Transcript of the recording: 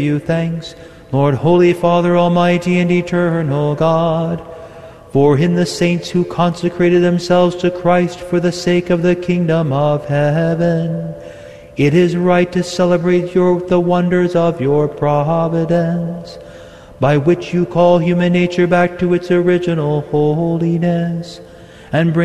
you thanks, Lord, Holy Father, Almighty and Eternal God, for in the saints who consecrated themselves to Christ for the sake of the kingdom of heaven, it is right to celebrate the wonders of your providence, by which you call human nature back to its original holiness, and bring